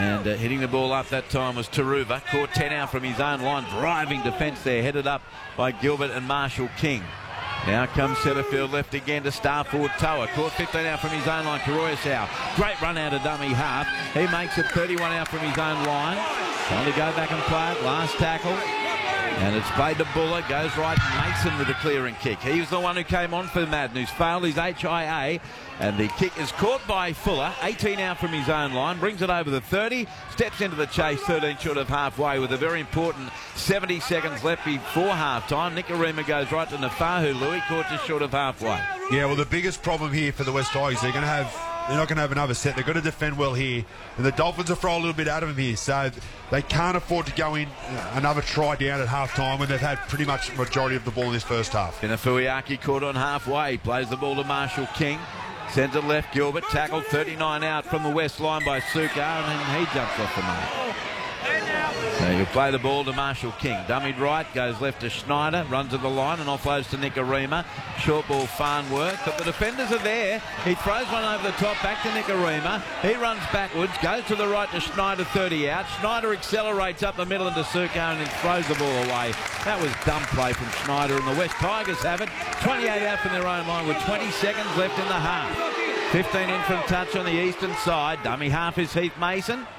And hitting the ball up that time was Taruva. Caught 10 out from his own line. Driving defence there, headed up by Gilbert and Marshall King. Now comes Setterfield left again to star forward Toa. Caught 15 out from his own line. Karoyasau. Great run out of dummy half. He makes it 31 out from his own line. Trying to go back and play it. Last tackle. And it's played to Buller. Goes right. Mason with a clearing kick. He was the one who came on for Madden, who's failed his HIA. And the kick is caught by Fuller. 18 out from his own line. Brings it over the 30. Steps into the chase. 13 short of halfway with a very important 70 seconds left before half-time. Nikorima goes right to Nafahu. Louis caught just short of halfway. Yeah, well, the biggest problem here for the West Tigers, they're not going to have another set. They've got to defend well here. And the Dolphins will throw a little bit out of them here. So they can't afford to go in another try down at half-time when they've had pretty much the majority of the ball in this first half. Fuiaki caught on halfway. Plays the ball to Marshall King. Sends it left. Gilbert tackled 39 out from the west line by Suka. And then he jumps off the mark. So you play the ball to Marshall King. Dummied right, goes left to Schneider, runs to the line and offloads to Nikorima. Short ball, Farnworth, but the defenders are there. He throws one over the top, back to Nikorima. He runs backwards, goes to the right to Schneider, 30 out. Schneider accelerates up the middle into Suka and then throws the ball away. That was dumb play from Schneider, and the West Tigers have it. 28 out from their own line with 20 seconds left in the half. 15 in from touch on the eastern side. Dummy half is Heath Mason.